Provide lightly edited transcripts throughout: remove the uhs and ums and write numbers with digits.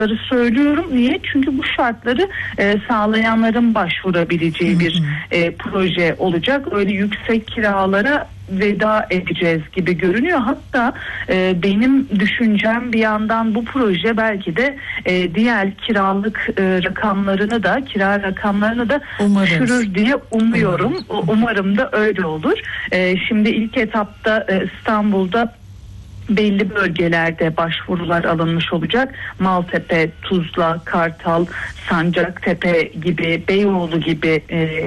söylüyorum. Niye? Çünkü bu şartları sağlayanların başvurabileceği bir proje olacak. Öyle yüksek kiralara veda edeceğiz gibi görünüyor. Hatta benim düşüncem bir yandan bu proje belki de diğer kiralık rakamlarını da, kira rakamlarını da düşürür diye umuyorum. Umarım da öyle olur. Şimdi ilk etapta İstanbul'da belli bölgelerde başvurular alınmış olacak. Maltepe, Tuzla, Kartal, Sancaktepe gibi, Beyoğlu gibi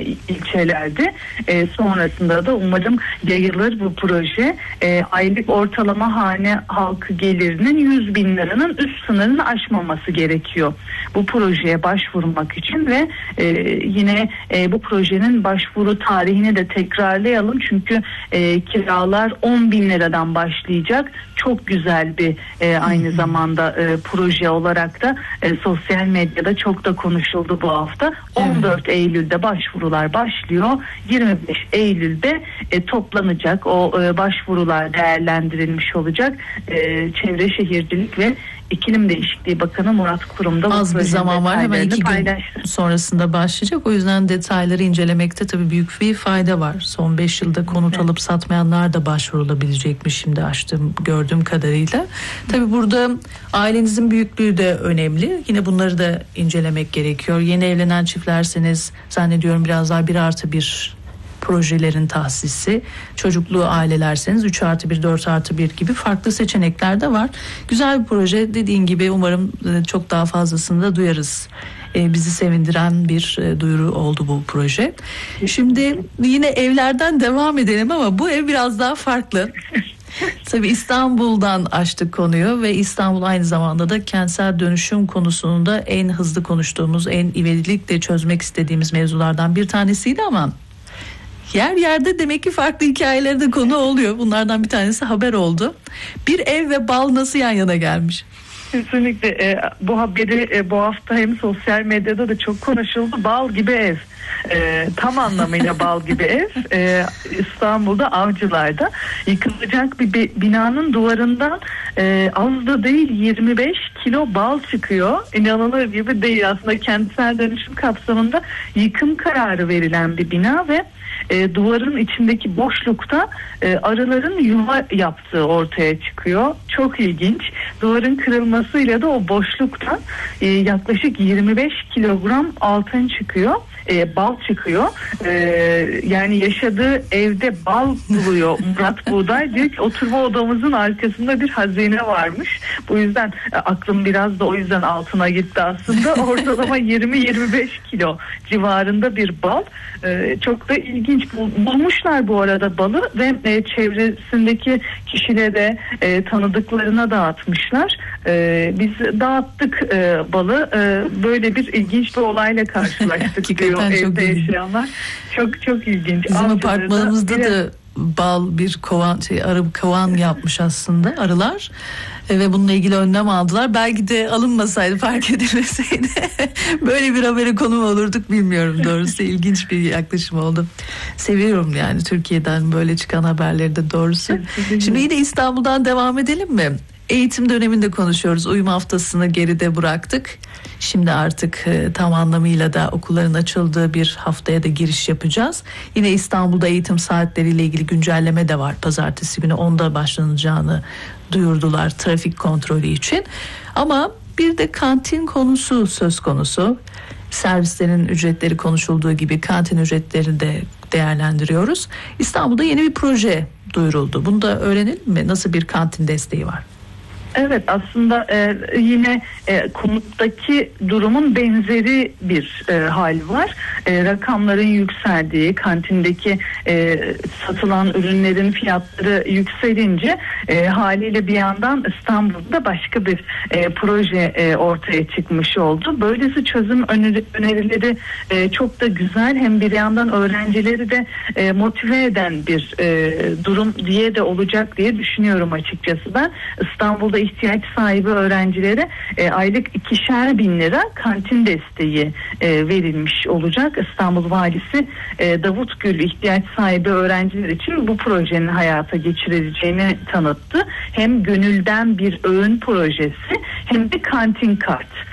ilçelerde. Sonrasında da umarım yayılır bu proje. Aylık ortalama hane halkı gelirinin 100 bin liranın üst sınırını aşmaması gerekiyor bu projeye başvurmak için ve yine bu projenin başvuru tarihini de tekrarlayalım. Çünkü kiralar 10 bin liradan başlayacak. Çok güzel bir aynı zamanda proje olarak da sosyal medyada çok da konuşuldu bu hafta. 14 Eylül'de başvurular başlıyor. 25 Eylül'de toplanacak. O başvurular değerlendirilmiş olacak. Çevre Şehircilik ve İklim Değişikliği Bakanı Murat Kurum da az bir zaman var, hemen 2 gün sonrasında başlayacak. O yüzden detayları incelemekte tabii büyük bir fayda var. Son 5 yılda konut alıp satmayanlar da başvurulabilecekmiş şimdi gördüğüm kadarıyla. Tabii burada ailenizin büyüklüğü de önemli. Yine bunları da incelemek gerekiyor. Yeni evlenen çiftlerseniz zannediyorum biraz daha 1+1 projelerin tahsisi, çocuklu ailelerseniz 3+1, 4+1 gibi farklı seçenekler de var. Güzel bir proje, dediğin gibi umarım çok daha fazlasını da duyarız. Bizi sevindiren bir duyuru oldu bu proje. Şimdi yine evlerden devam edelim ama bu ev biraz daha farklı. Tabii İstanbul'dan açtık konuyu ve İstanbul aynı zamanda da kentsel dönüşüm konusunda da en hızlı konuştuğumuz, en ivedilikle çözmek istediğimiz mevzulardan bir tanesiydi ama yer yerde demek ki farklı hikayeleri de konu oluyor. Bunlardan bir tanesi haber oldu. Bir ev ve bal nasıl yan yana gelmiş? Kesinlikle bu haberi bu hafta hem sosyal medyada da çok konuşuldu. Bal gibi ev. Tam anlamıyla bal gibi ev. İstanbul'da Avcılar'da yıkılacak bir binanın duvarından az da değil 25 kilo bal çıkıyor. İnanılır gibi değil. Aslında kentsel dönüşüm kapsamında yıkım kararı verilen bir bina ve duvarın içindeki boşlukta arıların yuva yaptığı ortaya çıkıyor. Çok ilginç. Duvarın kırılmasıyla da o boşluktan yaklaşık 25 kilogram altın çıkıyor. Bal çıkıyor. Yani yaşadığı evde bal buluyor Murat Buğday. Diyor ki oturma odamızın arkasında bir hazine varmış. Bu yüzden aklım biraz da o yüzden altına gitti aslında. Ortalama 20-25 kilo civarında bir bal. Çok da ilginç. Bulmuşlar bu arada balı ve çevresindeki kişilere, tanıdıklarına dağıtmışlar. Biz dağıttık balı. Böyle bir ilginç bir olayla karşılaştık diyor evde yaşayanlar. Çok ilginç. Bizim apartmanımızda da bal bir kovan, arı kovan yapmış aslında arılar. Ve bununla ilgili önlem aldılar. Belki de alınmasaydı, fark edilmeseydi böyle bir habere konu olurduk bilmiyorum doğrusu. İlginç bir yaklaşım oldu. Seviyorum yani Türkiye'den böyle çıkan haberleri de doğrusu. Şimdi yine İstanbul'dan devam edelim mi? Eğitim döneminde konuşuyoruz. Uyum haftasını geride bıraktık. Şimdi artık tam anlamıyla da okulların açıldığı bir haftaya da giriş yapacağız. Yine İstanbul'da eğitim saatleriyle ilgili güncelleme de var. Pazartesi günü 10'da başlanacağını duyurdular trafik kontrolü için. Ama bir de kantin konusu söz konusu. Servislerin ücretleri konuşulduğu gibi kantin ücretleri de değerlendiriyoruz. İstanbul'da yeni bir proje duyuruldu. Bunu da öğrenelim mi? Nasıl bir kantin desteği var? Evet, aslında yine konuttaki durumun benzeri bir hal var. Rakamların yükseldiği, kantindeki satılan ürünlerin fiyatları yükselince haliyle bir yandan İstanbul'da başka bir proje ortaya çıkmış oldu. Böylesi çözüm önerileri çok da güzel. Hem bir yandan öğrencileri de motive eden bir durum diye de olacak diye düşünüyorum açıkçası ben. İstanbul'da ihtiyaç sahibi öğrencilere aylık 2'şer bin lira kantin desteği verilmiş olacak. İstanbul Valisi Davutgül ihtiyaç sahibi öğrenciler için bu projenin hayata geçirileceğini tanıttı. Hem gönülden bir öğün projesi hem de kantin kart.